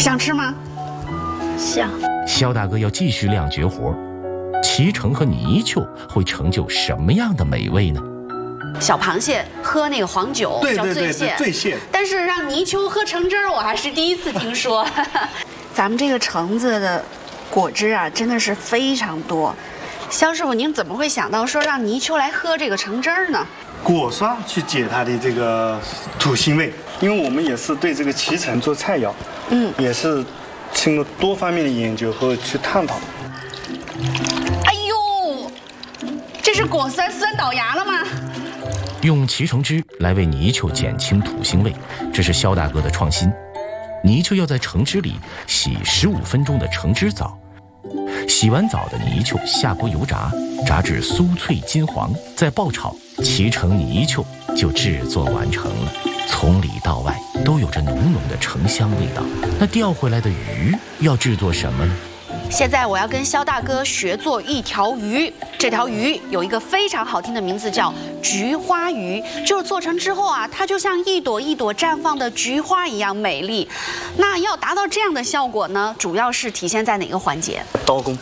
想吃吗？ 想。 肖大哥要继续亮绝活，脐橙和泥鳅会成就什么样的美味呢？ 小螃蟹喝那个黄酒叫醉蟹， 醉蟹。但是让泥鳅喝橙汁儿，我还是第一次听说。咱们这个橙子的果汁啊，真的是非常多。肖师傅，您怎么会想到说让泥鳅来喝这个橙汁儿呢？ 果酸去解它的这个土腥味，因为我们也是对这个脐橙做菜肴，也是经过多方面的研究和去探讨。 哎呦，这是果酸酸倒牙了吗？ 用脐橙汁来为泥鳅减轻土腥味，这是肖大哥的创新。泥鳅要在橙汁里洗15分钟的橙汁澡，洗完澡的泥鳅下锅油炸，炸至酥脆金黄，再爆炒，脐橙泥鳅就制作完成了。从里到外都有着浓浓的橙香味道。那钓回来的鱼要制作什么呢？ 现在我要跟肖大哥学做一条鱼，这条鱼有一个非常好听的名字，叫菊花鱼。就是做成之后啊，它就像一朵一朵绽放的菊花一样美丽。那要达到这样的效果呢，主要是体现在哪个环节？ 刀工。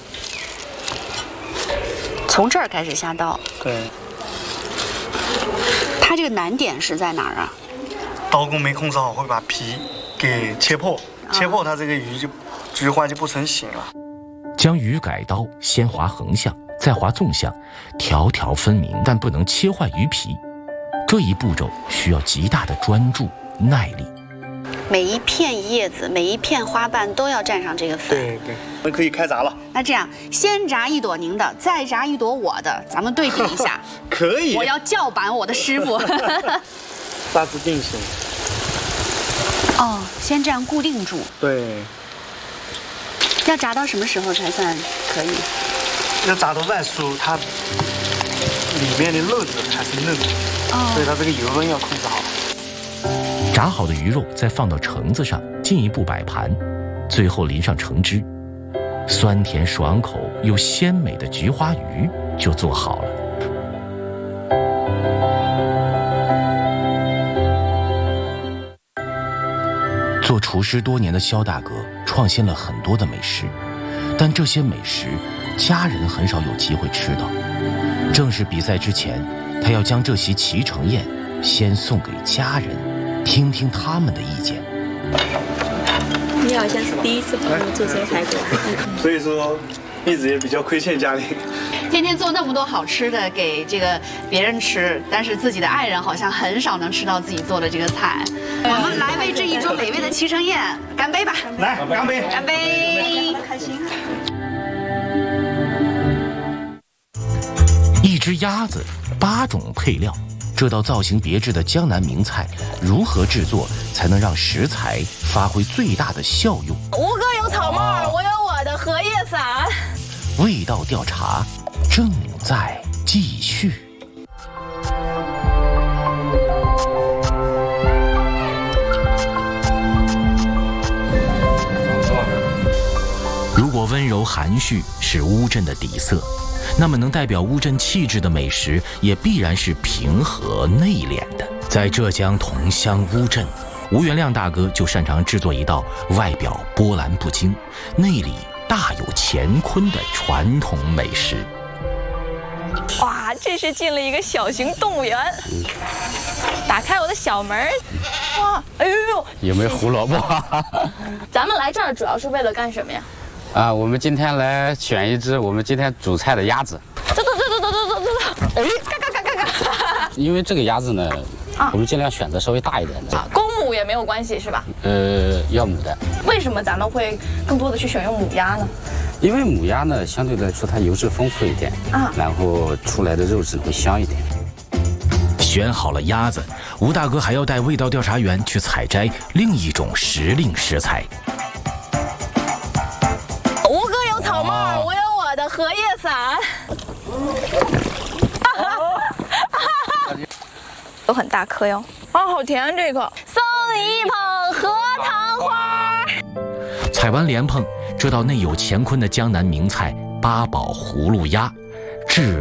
从这儿开始下刀。 对。 它这个难点是在哪儿啊？ 刀工没控制好，会把皮给切破，切破它这个鱼就菊花就不成形了。 将鱼改刀，先划横向，再划纵向，条条分明，但不能切坏鱼皮。这一步骤需要极大的专注、耐力。 每一片叶子、每一片花瓣都要蘸上这个粉。 对对，那可以开炸了。 那这样，先炸一朵您的，再炸一朵我的，咱们对比一下。 可以。 我要叫板我的师傅。 大致定型。 哦，先这样固定住。 对。 要炸到什么时候才算可以？ 要炸到外酥，它里面的肉质还是嫩的，所以它这个油温要控制好。 炸好的鱼肉再放到橙子上，进一步摆盘，最后淋上橙汁，酸甜爽口又鲜美的菊花鱼就做好了。做厨师多年的肖大哥创新了很多的美食，但这些美食家人很少有机会吃到。正是比赛之前，他要将这席脐橙宴先送给家人，听听他们的意见。 你好像是第一次帮我做这排骨， 所以说一直也比较亏欠家里。 天天做那么多好吃的给这个别人吃，但是自己的爱人好像很少能吃到自己做的这个菜。我们来为这一桌美味的脐橙宴干杯吧！ 来，干杯！ 干杯！ 开心。 一只鸭子，8种配料，这道造型别致的江南名菜，如何制作才能让食材发挥最大的效用？ 吴哥有草帽，我有我的荷叶伞。 味道调查正在继续。如果温柔含蓄是乌镇的底色，那么能代表乌镇气质的美食也必然是平和内敛的。在浙江桐乡乌镇，吴元亮大哥就擅长制作一道外表波澜不惊，内里大有乾坤的传统美食。 哇，这是进了一个小型动物园。打开我的小门，哇，哎呦， 有没有胡萝卜？ 咱们来这儿主要是为了干什么呀？ 我们今天来选一只我们今天主菜的鸭子。 走，哎，嘎！ 因为这个鸭子呢，我们尽量选择稍微大一点的。 公母也没有关系是吧？ 要母的。 为什么咱们会更多的去选用母鸭呢？ 因为母鸭呢，相对来说它油脂丰富一点，然后出来的肉质会香一点。 选好了鸭子，吴大哥还要带味道调查员去采摘另一种时令食材。 吴哥有草帽，我有我的荷叶伞。都很大颗哟，好甜这个。送你一捧荷塘花。 采完莲蓬，这道内有乾坤的江南名菜八宝葫芦鸭，至